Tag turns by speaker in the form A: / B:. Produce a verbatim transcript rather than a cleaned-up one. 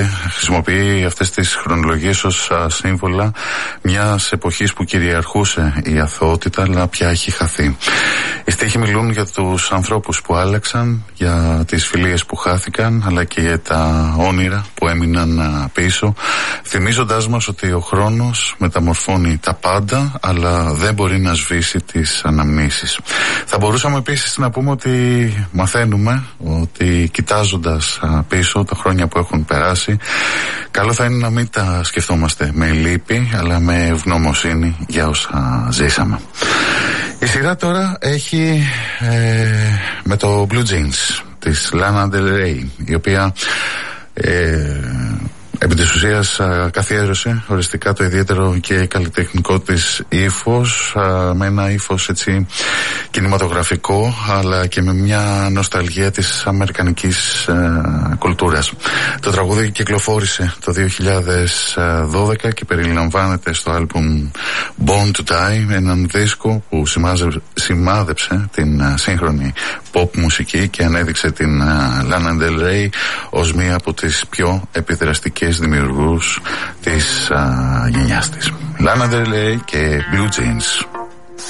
A: χρησιμοποιεί αυτές τις χρονολογίες ως σύμβολα μιας εποχής που κυριαρχούσε η αθωότητα, αλλά πια έχει χαθεί. Οι στίχοι μιλούν για τους ανθρώπους που άλλαξαν, για τις φιλίες που χάθηκαν, αλλά και για τα όνειρα που έμειναν πίσω, θυμίζοντάς μας ότι ο χρόνος μεταμορφώνει τα πάντα, αλλά δεν μπορεί να σβήσει τις αναμνήσεις. Θα μπορούσαμε επίσης να πούμε ότι μαθαίνουμε ότι κοιτάζοντας πίσω τα χρόνια που έχουν περάσει, καλό θα είναι να μην τα σκεφτόμαστε με λύπη, αλλά με ευγνωμοσύνη για όσα ζήσαμε. Η σειρά τώρα έχει ε, με το Blue Jeans της Lana Del Rey, η οποία ε, επί της ουσίας καθιέρωσε οριστικά το ιδιαίτερο και καλλιτεχνικό της ύφος, με ένα ύφος έτσι κινηματογραφικό, αλλά και με μια νοσταλγία της αμερικανικής ε, κουλτούρας. Το τραγούδι κυκλοφόρησε το δύο χιλιάδες δώδεκα και περιλαμβάνεται στο άλμπουμ Born to Die, έναν δίσκο που σημάδεψε την σύγχρονη pop μουσική και ανέδειξε την Lana Del Rey ως μία από τις πιο επιδραστικές δημιουργούς της α, γενιάς της. Lana Del Rey και Blue Jeans.